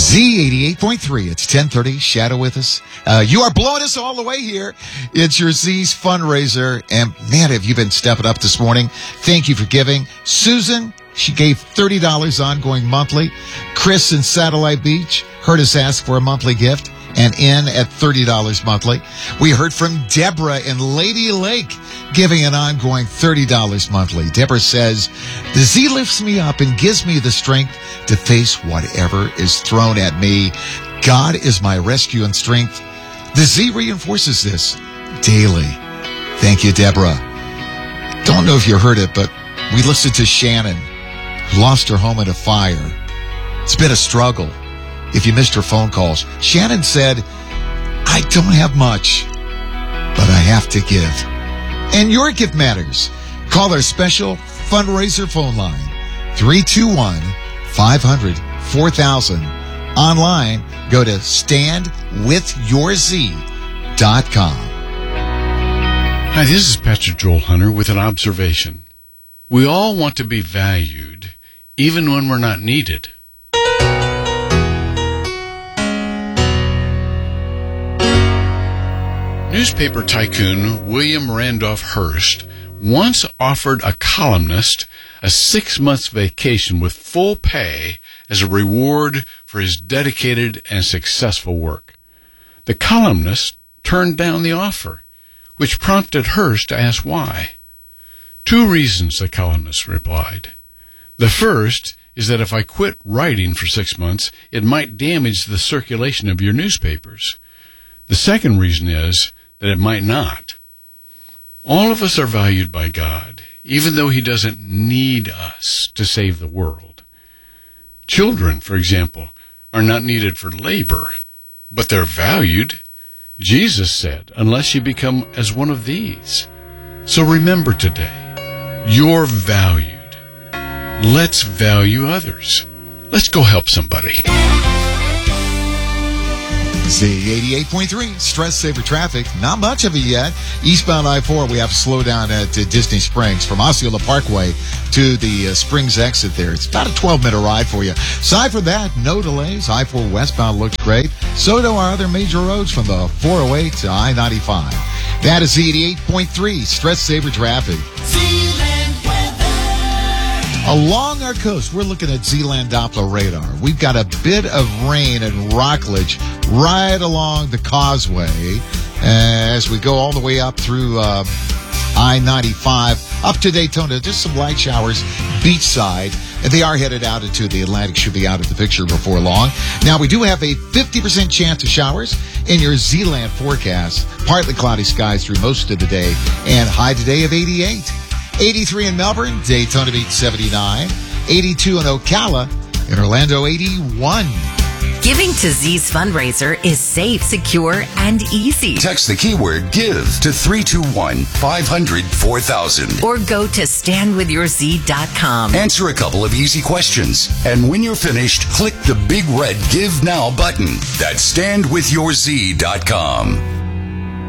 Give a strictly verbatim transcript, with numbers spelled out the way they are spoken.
Z eighty-eight point three. It's ten thirty. Shadow with us. Uh, you are blowing us all the way here. It's your Z's fundraiser. And man, have you been stepping up this morning. Thank you for giving. Susan, she gave thirty dollars ongoing monthly. Chris in Satellite Beach heard us ask for a monthly gift and in at thirty dollars monthly. We heard from Deborah in Lady Lake giving an ongoing thirty dollars monthly. Deborah says, the Z lifts me up and gives me the strength to face whatever is thrown at me. God is my rescue and strength. The Z reinforces this daily. Thank you, Deborah. Don't know if you heard it, but we listened to Shannon, who lost her home in a fire. It's been a struggle. If you missed her phone calls, Shannon said, I don't have much, but I have to give. And your gift matters. Call our special fundraiser phone line, three two one, five hundred, four thousand. Online, go to stand with your z dot com. Hi, this is Pastor Joel Hunter with an observation. We all want to be valued, even when we're not needed. Newspaper tycoon William Randolph Hearst once offered a columnist a six-month vacation with full pay as a reward for his dedicated and successful work. The columnist turned down the offer, which prompted Hearst to ask why. Two reasons, the columnist replied. The first is that if I quit writing for six months, it might damage the circulation of your newspapers. The second reason is that it might not. All of us are valued by God, even though He doesn't need us to save the world. Children, for example, are not needed for labor, but they're valued. Jesus said, unless you become as one of these. So remember today, you're valued. Let's value others. Let's go help somebody. Z eighty-eight point three, stress saver traffic. Not much of it yet. Eastbound I four, we have to slow down at uh, Disney Springs from Osceola Parkway to the uh, Springs exit there. It's about a twelve-minute ride for you. Aside from that, no delays. I four westbound looks great. So do our other major roads from the four oh eight to I ninety-five. That is Z eighty-eight point three, stress saver traffic. Along our coast, we're looking at Z-Land Doppler radar. We've got a bit of rain and Rockledge right along the causeway as we go all the way up through uh, I ninety-five, up to Daytona. Just some light showers beachside. They are headed out into the Atlantic, should be out of the picture before long. Now, we do have a fifty percent chance of showers in your Z-Land forecast. Partly cloudy skies through most of the day, and high today of eighty-eight. eighty-three in Melbourne, Daytona Beach seventy-nine, eighty-two in Ocala, in Orlando eighty-one. Giving to Z's fundraiser is safe, secure, and easy. Text the keyword GIVE to three two one, five hundred, four thousand. Or go to stand with your z dot com. Answer a couple of easy questions. And when you're finished, click the big red Give Now button. That's stand with your z dot com.